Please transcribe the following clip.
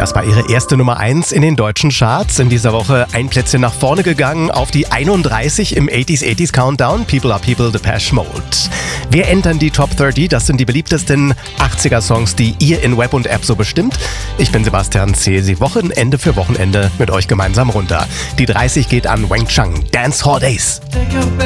Das war ihre erste Nummer 1 in den deutschen Charts. In dieser Woche ein Plätzchen nach vorne gegangen auf die 31 im 80s Countdown. People Are People, Depeche Mode. Wir entern die Top 30. Das sind die beliebtesten 80er-Songs, die ihr in Web und App so bestimmt. Ich bin Sebastian, zähle sie Wochenende für Wochenende mit euch gemeinsam runter. Die 30 geht an Wang Chung, Dance Hall Days.